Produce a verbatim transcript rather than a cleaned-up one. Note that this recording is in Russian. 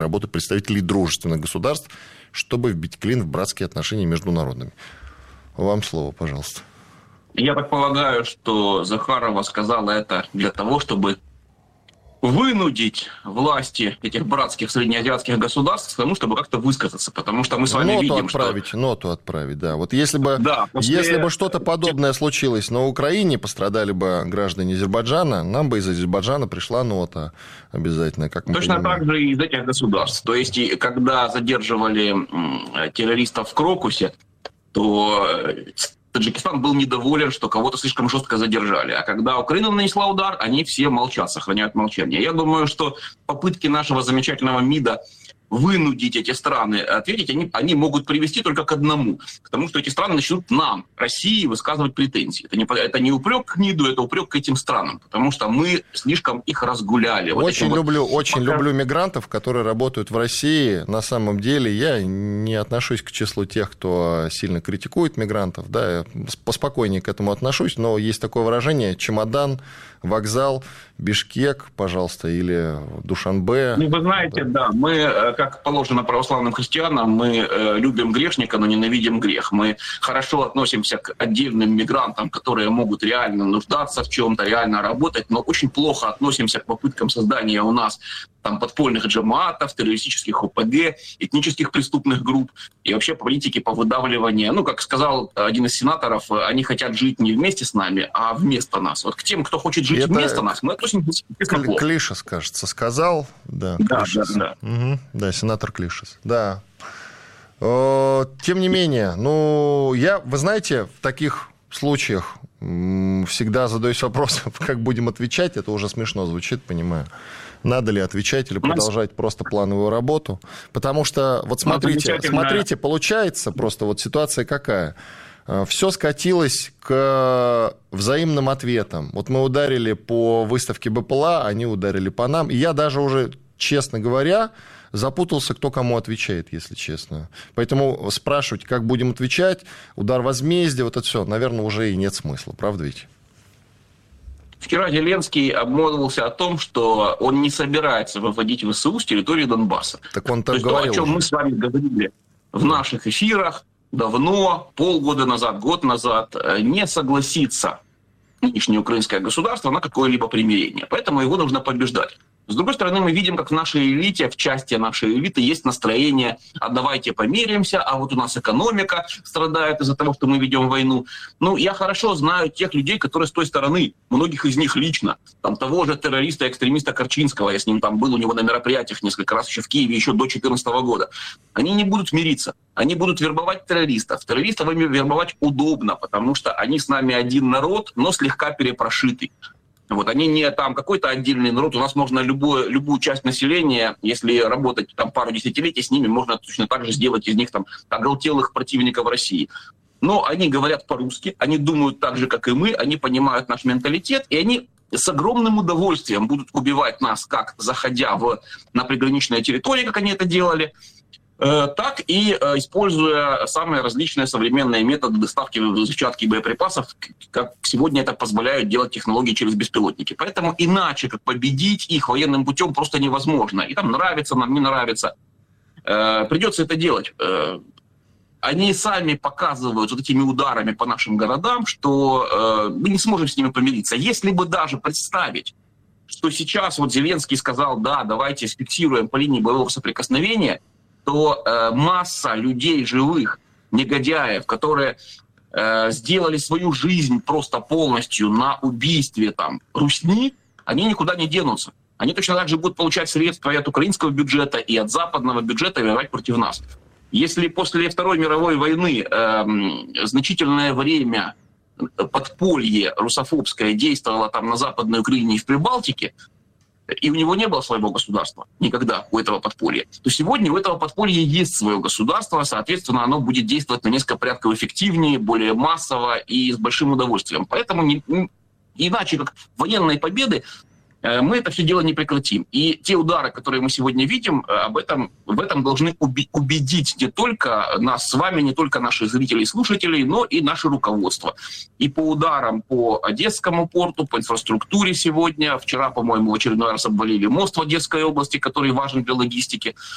работы представителей дружественных государств, чтобы вбить клин в братские отношения между народами. Вам слово, пожалуйста. Я так полагаю, что Захарова сказала это для того, чтобы вынудить власти этих братских среднеазиатских государств к тому, чтобы как-то высказаться, потому что мы с вами ноту видим, отправить, что... Ноту отправить, да. Вот если бы, да, после... если бы что-то подобное случилось на Украине, пострадали бы граждане Азербайджана, нам бы из Азербайджана пришла нота обязательно, как мы Точно понимаем. так же и из этих государств. То есть, когда задерживали террористов в Крокусе, то Таджикистан был недоволен, что кого-то слишком жестко задержали. А когда Украина нанесла удар, они все молчат, сохраняют молчание. Я думаю, что попытки нашего замечательного МИДа вынудить эти страны ответить, они, они могут привести только к одному. К тому, что эти страны начнут нам, России, высказывать претензии. Это не, это не упрек к МИДу, это упрек к этим странам. Потому что мы слишком их разгуляли. Очень вот люблю, вот... очень Пока... люблю мигрантов, которые работают в России. На самом деле я не отношусь к числу тех, кто сильно критикует мигрантов. Да, я поспокойнее к этому отношусь. Но есть такое выражение: чемодан, вокзал, Бишкек, пожалуйста, или Душанбе. Ну, вы знаете, да, да мы, как положено православным христианам, мы э, любим грешника, но ненавидим грех. Мы хорошо относимся к отдельным мигрантам, которые могут реально нуждаться в чем-то, реально работать, но очень плохо относимся к попыткам создания у нас там подпольных джамаатов, террористических ОПГ, этнических преступных групп и вообще политики по выдавливанию. Ну, как сказал один из сенаторов, они хотят жить не вместе с нами, а вместо нас. Вот к тем, кто хочет жить Это вместо нас, мы относимся плохо. Клишес, кажется, сказал. Да, да, Клишес. да, да. Угу. Да, сенатор Клишес. Да. Тем не менее, ну, я, вы знаете, в таких случаях всегда задаюсь вопросом, как будем отвечать. Это уже смешно звучит, понимаю. Надо ли отвечать или продолжать просто плановую работу? Потому что, вот смотрите, смотрите, получается просто вот ситуация какая. Все скатилось к взаимным ответам. Вот мы ударили по выставке БПЛА, они ударили по нам. И я даже уже, честно говоря, запутался, кто кому отвечает, если честно. Поэтому спрашивать, как будем отвечать, удар возмездия, вот это все, наверное, уже и нет смысла. Правда ведь? Вчера Зеленский обмолвился о том, что он не собирается выводить ВСУ с территории Донбасса. Так он так То говорил. То, о чем уже. мы с вами говорили в наших эфирах давно, полгода назад, год назад, не согласится нынешнее украинское государство на какое-либо примирение. Поэтому его нужно побеждать. С другой стороны, мы видим, как в нашей элите, в части нашей элиты есть настроение: а давайте помиримся, а вот у нас экономика страдает из-за того, что мы ведем войну. Ну, я хорошо знаю тех людей, которые с той стороны, многих из них лично, там того же террориста, экстремиста Корчинского, я с ним там был у него на мероприятиях несколько раз еще в Киеве, еще до две тысячи четырнадцатого года. Они не будут мириться, они будут вербовать террористов. Террористов вербовать удобно, потому что они с нами один народ, но слегка перепрошитый. Вот, они не там какой-то отдельный народ, у нас можно любую, любую часть населения, если работать там пару десятилетий с ними, можно точно так же сделать из них там оголтелых противников России. Но они говорят по-русски, они думают так же, как и мы, они понимают наш менталитет, и они с огромным удовольствием будут убивать нас, как заходя в, на приграничные территории, как они это делали, так и используя самые различные современные методы доставки взрывчатки и боеприпасов, как сегодня это позволяют делать технологии через беспилотники. Поэтому иначе, как победить их военным путем, просто невозможно. И там нравится, нам не нравится. Придется это делать. Они сами показывают вот этими ударами по нашим городам, что мы не сможем с ними помириться. Если бы даже представить, что сейчас вот Зеленский сказал: да, давайте фиксируем по линии боевого соприкосновения, то э, масса людей живых, негодяев, которые э, сделали свою жизнь просто полностью на убийстве там русни, они никуда не денутся. Они точно так же будут получать средства и от украинского бюджета, и от западного бюджета воевать против нас. Если после Второй мировой войны э, значительное время подполье русофобское действовало там на Западной Украине и в Прибалтике, и у него не было своего государства никогда, у этого подполья, то сегодня у этого подполья есть свое государство, соответственно, оно будет действовать на несколько порядков эффективнее, более массово и с большим удовольствием. Поэтому не, иначе как военной победы мы это все дело не прекратим. И те удары, которые мы сегодня видим, об этом, в этом должны убедить не только нас с вами, не только наших зрителей и слушателей, но и наше руководство. И по ударам по Одесскому порту, по инфраструктуре сегодня, вчера, по-моему, в очередной раз обвалили мост в Одесской области, который важен для логистики.